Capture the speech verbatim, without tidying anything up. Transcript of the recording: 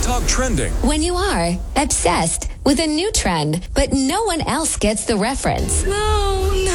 TikTok trending. When you are obsessed with a new trend, but no one else gets the reference. No,